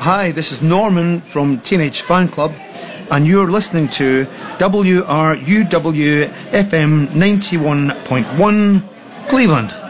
Hi, this is Norman from Teenage Fan Club, and you're listening to WRUW FM 91.1 Cleveland.